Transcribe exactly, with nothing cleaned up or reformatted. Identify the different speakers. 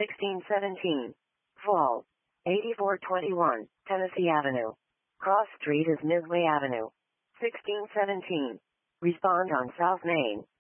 Speaker 1: sixteen seventeen. Fall. eighty-four twenty-one, Tennessee Avenue. Cross Street is Midway Avenue. sixteen seventeen. Respond on South Main.